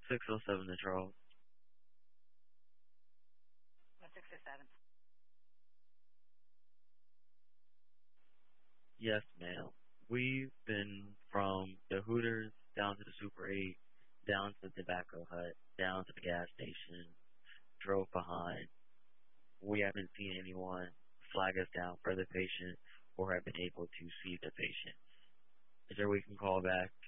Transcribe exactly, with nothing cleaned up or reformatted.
six oh seven to Charles. What, six oh seven? Yes, ma'am. We've been from the Hooters down to the Super eight, down to the Tobacco Hut, down to the gas station, drove behind. We haven't seen anyone flag us down for the patient or have been able to see the patient. Is there a way we can call back